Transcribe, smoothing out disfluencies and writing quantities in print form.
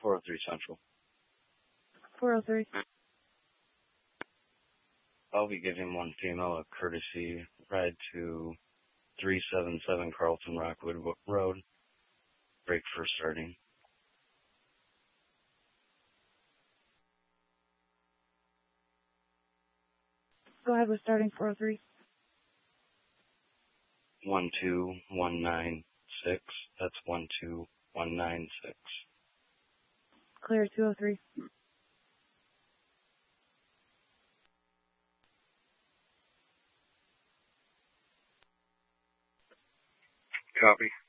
403 Central. 403. I'll be giving one female a courtesy ride to 377 Carlton Rockwood Road. Break for starting. Go ahead with starting 403. 12196. That's 12196. Clear 203. Copy.